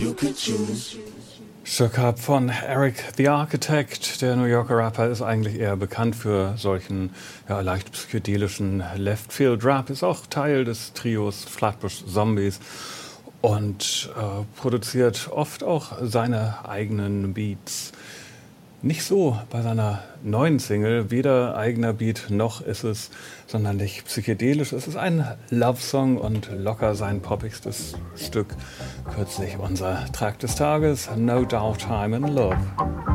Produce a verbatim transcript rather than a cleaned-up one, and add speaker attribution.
Speaker 1: Shook Up von Eric the Architect. Der New Yorker Rapper ist eigentlich eher bekannt für solchen ja, leicht psychedelischen Left-Field-Rap, ist auch Teil des Trios Flatbush Zombies und äh, produziert oft auch seine eigenen Beats. Nicht so bei seiner neuen Single, weder eigener Beat noch ist es sonderlich psychedelisch. Es ist ein Love-Song und locker sein poppigstes Stück. Kürzlich unser Track des Tages, No Doubt I'm in Love.